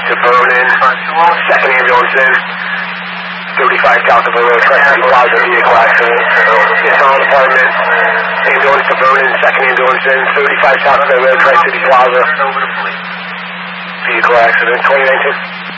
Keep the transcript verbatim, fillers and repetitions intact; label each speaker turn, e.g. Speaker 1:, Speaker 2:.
Speaker 1: to Vernon, second ambulance in, thirty-five Calcifer Road, Tri-City Plaza, vehicle accident. Islam Apartment, ambulance to Vernon, second ambulance in, thirty-five Calcifer Road, Tri-City Plaza, vehicle accident, twenty nineteen.